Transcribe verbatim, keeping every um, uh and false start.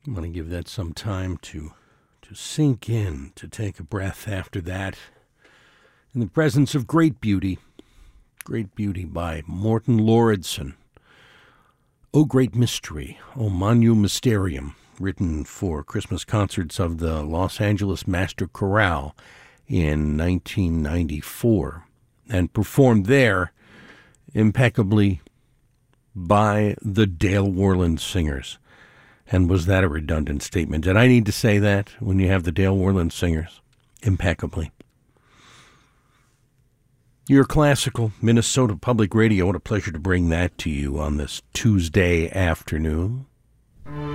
I want to give that some time to to sink in, to take a breath after that. In the presence of great beauty, great beauty by Morton Lauridsen. O Great Mystery, O Magnum Mysterium, written for Christmas concerts of the Los Angeles Master Chorale in nineteen ninety-four, and performed there impeccably by the Dale Worland Singers. And was that a redundant statement? Did I need to say that when you have the Dale Worland Singers? Impeccably. Your classical Minnesota Public Radio. What a pleasure to bring that to you on this Tuesday afternoon.